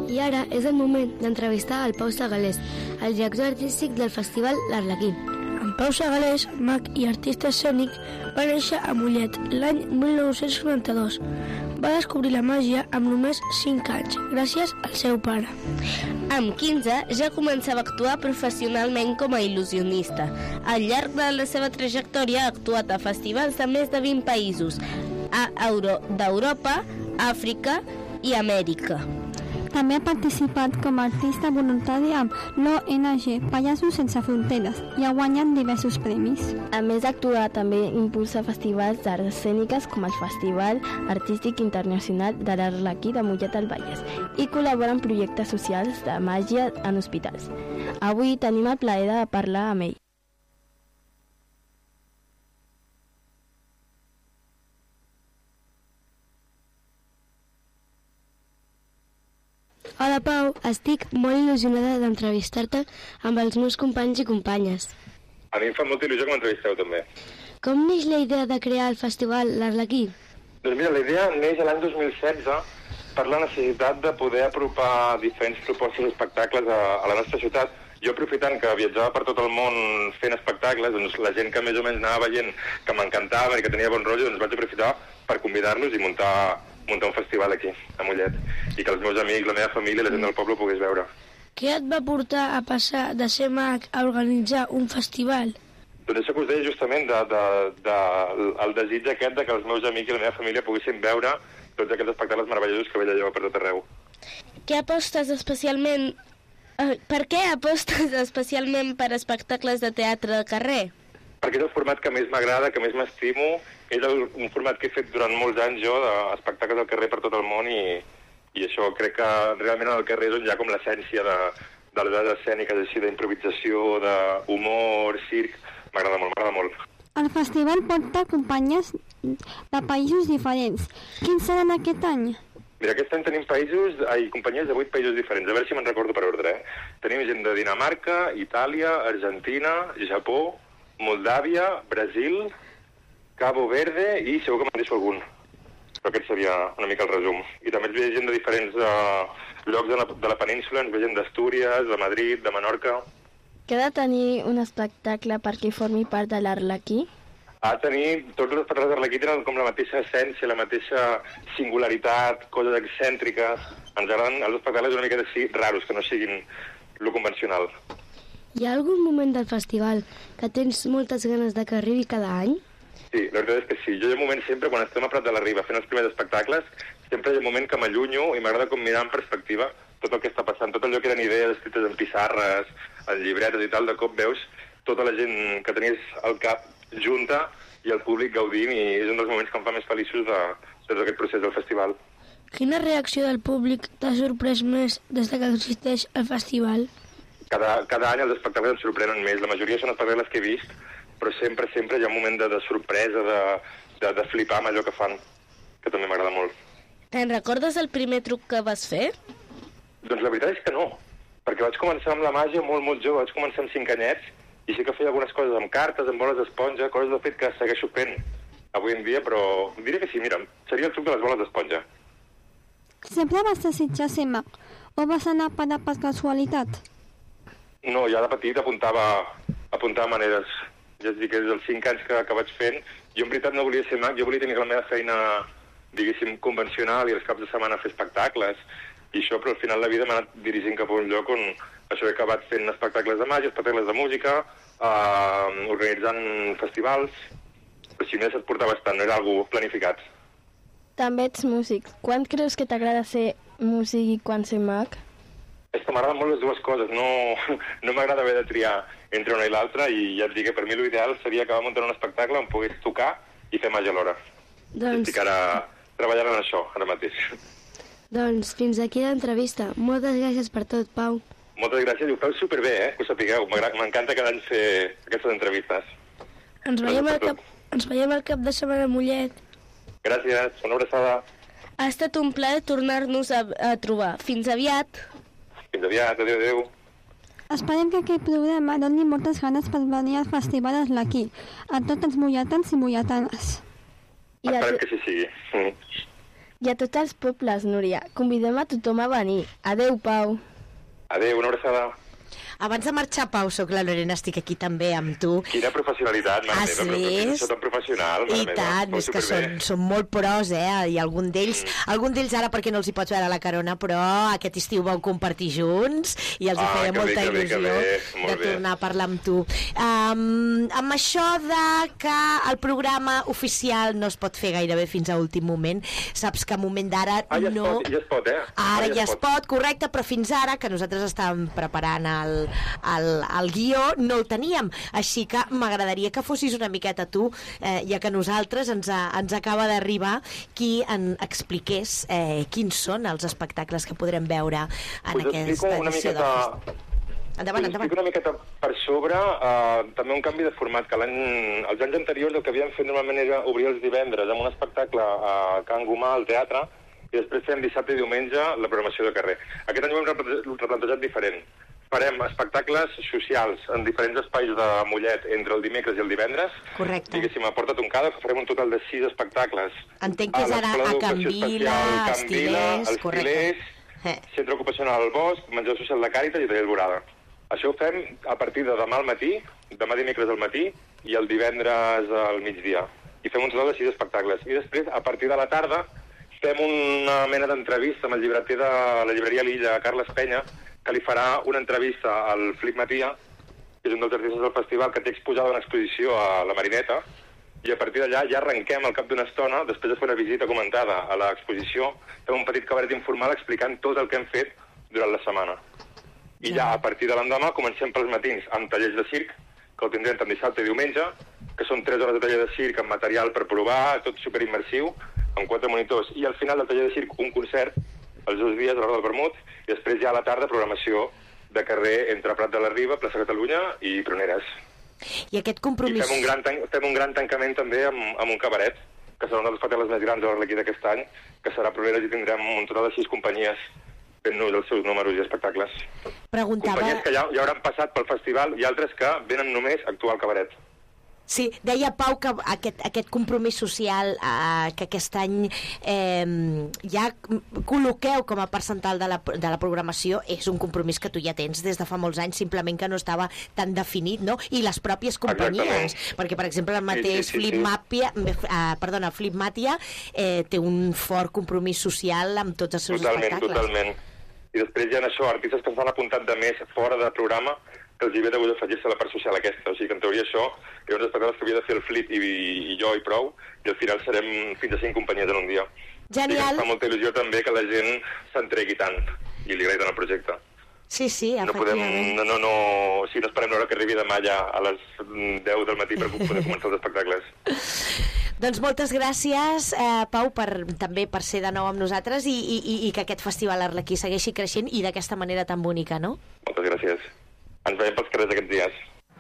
I ara és el moment d'entrevistar el Pau Segalés, el director artístic del festival L'Arlequí. En Pau Segalés, mag i artista escènic, va néixer a Mollet l'any 1992. Va descobrir la màgia amb només 5 anys, gràcies al seu pare. Amb 15 ja començava a actuar professionalment com a il·lusionista. Al llarg de la seva trajectòria ha actuat a festivals de més de 20 països, d'Europa, Àfrica i Amèrica. També ha participat com a artista voluntari amb l'ONG Pallassos Sense Fronteres i ha guanyat diversos premis. A més d'actuar, també impulsa festivals d'arts escèniques com el Festival Artístic Internacional de l'Arlequí de Mollet del Vallès i col·labora en projectes socials de màgia en hospitals. Avui tenim el plaer de parlar amb ell. Hola Pau, estic molt il·lusionada d'entrevistar-te amb els meus companys i companyes. A mi em fa molta il·lusió que m'entrevisteu també. Com neix la idea de crear el festival L'Arlequí? Doncs mira, la idea neix l'any 2016 per la necessitat de poder apropar diferents propostes d'espectacles a la nostra ciutat. Jo, aprofitant que viatjava per tot el món fent espectacles, doncs la gent que més o menys anava veient que m'encantava i que tenia bon rotllo, doncs vaig aprofitar per convidar-los i muntar un festival aquí, a Mollet, i que els meus amics, la meva família i la gent del poble ho pogués veure. Què et va portar a passar de ser mag a organitzar un festival? Doncs això que us deia justament, el desig aquest de que els meus amics i la meva família poguessin veure tots aquests espectacles meravellosos que veia jo per tot arreu. Per què apostes especialment per espectacles de teatre de carrer? Perquè és el format que més m'agrada, que més m'estimo. És un format que he fet durant molts anys jo, d'espectacles al carrer per tot el món, i això crec que realment al carrer és on hi ha com l'essència de les arts escèniques, així d'improvisació, d'humor, circ. M'agrada molt. El festival porta companyes de països diferents. Quins seran aquest any? Mira, aquest any tenim companyies de 8 països diferents, a veure si me'n recordo per ordre. Tenim gent de Dinamarca, Itàlia, Argentina, Japó, Moldàvia, Brasil, Cabo Verde i segur que me'n deixo algun. Però aquest seria una mica el resum. I també ens ve gent de diferents llocs de la península, ens ve gent d'Astúries, de Madrid, de Menorca. Què ha de tenir un espectacle perquè formi part de l'Arlequí? Ha de tenir, tots els espectacles d'Arlequí tenen com la mateixa essència, la mateixa singularitat, coses excèntriques. Ens agraden els espectacles una mica així raros, que no siguin lo convencional. Hi ha algun moment del festival que tens moltes ganes de que arribi cada any? Sí, la veritat és que sí. Jo hi ha un moment sempre, quan estem a Prat de la Riba fent els primers espectacles, sempre hi ha un moment que m'allunyo i m'agrada com mirar en perspectiva tot el que està passant, tot allò que eren idees escrites en pissarres, en llibretes i tal, de cop veus tota la gent que tenies al cap junta i el públic gaudint, i és un dels moments que em fa més feliços de tot aquest procés del festival. Quina reacció del públic t'ha sorprès més des que existeix el festival? Cada any els espectacles em sorprenen més. La majoria són espectacles que he vist, però sempre hi ha un moment de sorpresa, de flipar amb allò que fan, que també m'agrada molt. Te'n recordes el primer truc que vas fer? Doncs la veritat és que no, perquè vaig començar amb la màgia molt jove, vaig començar amb 5 anyets, i sí que feia algunes coses amb cartes, amb boles d'esponja, coses de fet que segueixo fent avui en dia, però diré que sí, mira, seria el truc de les boles d'esponja. Sempre vas desitjar ser mag, o vas anar a parar per casualitat? No, ja de petit apuntava maneres. Ja et dic que des dels 5 anys que vaig fent, jo en veritat no volia ser mag, jo volia tenir la meva feina, diguéssim, convencional, i els caps de setmana fer espectacles, i això, però al final la vida m'ha anat dirigint cap a un lloc on això he acabat fent espectacles de màgia, espectacles de música, organitzant festivals, però si més et portava bastant, no era algo planificat. També ets músic. Quan creus que t'agrada ser músic i quan ser mag? És que m'agraden molt les dues coses, no m'agrada haver de triar entre una i l'altra, i ja et dic que per mi l'ideal seria acabar muntant un espectacle on pogués tocar i fer màgia alhora. Estic ara treballant en això, ara mateix. Doncs fins aquí l'entrevista. Moltes gràcies per tot, Pau. Moltes gràcies, i ho feu superbé, que ho sapigueu. M'encanta cada any fer aquestes entrevistes. Ens veiem al cap de setmana a Mollet. Gràcies, una abraçada. Ha estat un plaer tornar-nos a trobar. Fins aviat. Fins aviat, adéu. Esperem que aquest programa doni moltes ganes per venir al Festival L'Arlequí a tots els molletans i molletanes. Esperem que així sigui. I a tots els pobles, Núria. Convidem a tothom a venir. Adeu, Pau. Adeu, una abraçada. Abans de marxar, Pau, soc la Lorena, estic aquí també amb tu. Quina professionalitat, mare meva, però sou tan professional, mare meva. I tant, és que són molt pros, i algun d'ells ara perquè no els hi pots veure a la carona, però aquest estiu vau compartir junts i els hi feia molta il·lusió de tornar a parlar amb tu. Amb això de que el programa oficial no es pot fer gairebé fins a últim moment, saps que a moment d'ara no... Ja es pot, Ara ja es pot, correcte, però fins ara, que nosaltres estàvem preparant el guió, no el teníem, així que m'agradaria que fossis una miqueta tu, ja que nosaltres ens acaba d'arribar qui en expliqués quins són els espectacles que podrem veure en aquesta edició del festival. Endavant. Una miqueta per sobre, també un canvi de format, que els anys anteriors el que havíem fet normalment era obrir els divendres amb un espectacle a Can Gomà, al teatre, i després fem dissabte i diumenge la programació de carrer. Aquest any ho hem replantejat diferent. Farem espectacles socials en diferents espais de Mollet entre el dimecres i el divendres. Correcte. Diguéssim, a Porta Toncada farem un total de 6 espectacles. Entenc que és ara a Can Vila, als Tilers, Centre Ocupacional al Bosc, Menjador Social de Càritas i Taller Alborada. Això ho fem a partir de demà al matí, demà dimecres al matí i el divendres al migdia. I fem un total de 6 espectacles. I després, a partir de la tarda, fem una mena d'entrevista amb el llibreter de la llibreria L'Illa, Carles Penya, que li farà una entrevista al Flip Matia, que és un dels artistes del festival, que té exposada una exposició a la Marineta, i a partir d'allà ja arrenquem al cap d'una estona, després de fer una visita comentada a l'exposició, fem un petit cabaret informal explicant tot el que hem fet durant la setmana. I ja a partir de l'endemà comencem pels matins amb tallers de circ, que el tindrem tant dissabte i diumenge, que són 3 hores de taller de circ amb material per provar, tot superimmersiu, amb 4 monitors, i al final del taller de circ un concert, els 2 dies a l'hora del vermut, i després ja a la tarda programació de carrer entre Prat de la Riba, Plaça Catalunya i Pruneres. I aquest compromís... I fem un gran tancament també amb un cabaret, que serà un dels espectacles més grans de l'Arlequí d'aquest any, que serà Pruneres i tindrem un total de 6 companyies fent-nos els seus números i espectacles. Companyies que ja hauran passat pel festival i altres que venen només a actuar al cabaret. Sí, deia Pau que aquest compromís social que aquest any ja col·loqueu com a part central de la programació és un compromís que tu ja tens des de fa molts anys, simplement que no estava tan definit, no? I les pròpies companyies, perquè per exemple el mateix Flip Matia té un fort compromís social amb tots els seus espectacles. Totalment. I després hi ha això, artistes que s'han apuntat de més fora de programa, que els hi ve de gust afegir-se a la part social aquesta. O sigui que en teoria això hi ha uns espectacles que havia de fer el Flip i jo i prou, i al final serem fins a 5 companyies en un dia. Genial. I em fa molta il·lusió també que la gent s'entregui tant i li agradi tant el projecte. Sí, efectivament. No esperem l'hora que arribi demà ja a les 10 del matí per poder començar els espectacles. Doncs moltes gràcies, Pau, també per ser de nou amb nosaltres i que aquest festival Arlequí segueixi creixent i d'aquesta manera tan bonica, no? Moltes gràcies. Ens veiem pels carrers aquests dies.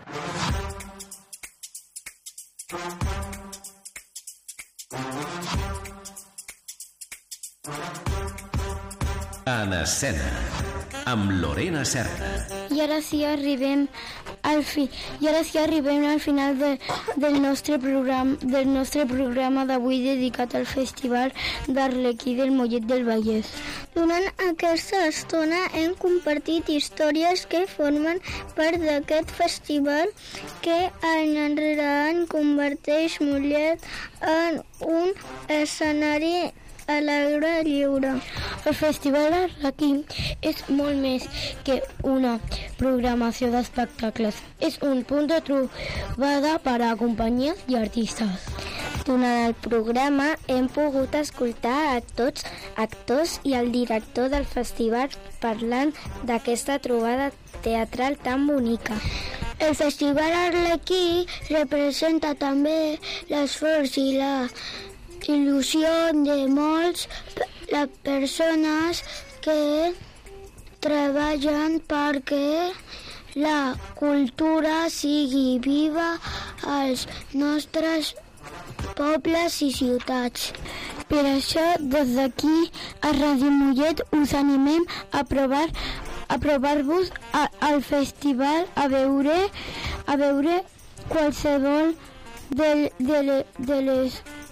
En escena, amb Lorena Serra. I ara sí arribem al final del nostre programa d'avui dedicat al Festival d'Arlequí del Mollet del Vallès. Durant aquesta estona hem compartit històries que formen part d'aquest festival que any enrere any converteix Mollet en un escenari a l'aire lliure. El Festival Arlequí és molt més que una programació d'espectacles. És un punt de trobada per a companyies i artistes. Durant el programa hem pogut escoltar a tots actors i el director del festival parlant d'aquesta trobada teatral tan bonica. El Festival Arlequí representa també l'esforç i la il·lusió de molts les persones que treballen perquè la cultura sigui viva als nostres pobles i ciutats. Per això, des d'aquí, a Ràdio Mollet, us animem a provar-vos al festival, a veure qualsevol de les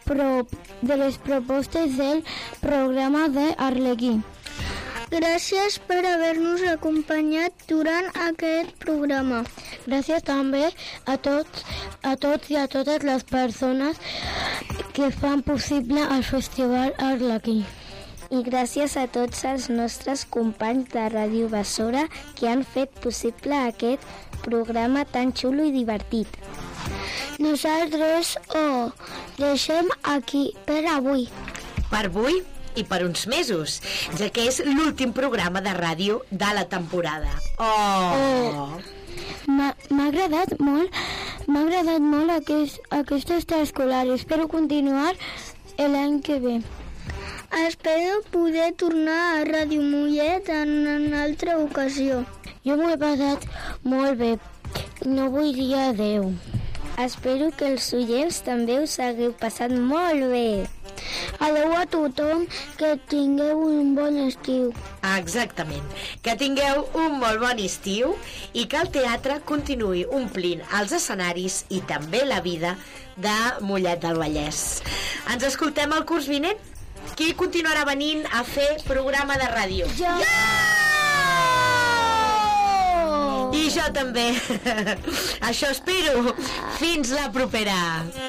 les propostes del programa d'Arlequí. Gràcies per haver-nos acompanyat durant aquest programa. Gràcies també a tots i a totes les persones que fan possible el Festival Arlequí. I gràcies a tots els nostres companys de Ràdio Bessora que han fet possible aquest programa tan xulo i divertit. Nosaltres ho deixem aquí per avui. Per avui i per uns mesos, ja que és l'últim programa de ràdio de la temporada. M'ha agradat molt aquest extraescolar. Espero continuar l'any que ve. Espero poder tornar a Ràdio Mollet en una altra ocasió. Jo m'ho he passat molt bé. No vull dir adeu. Espero que els oients també us hagueu passat molt bé. Adeu a tothom, que tingueu un bon estiu. Exactament, que tingueu un molt bon estiu i que el teatre continuï omplint els escenaris i també la vida de Mollet del Vallès. Ens escoltem el curs vinent? Qui continuarà venint a fer programa de ràdio? Jo! I jo també. Això espero. Fins la propera.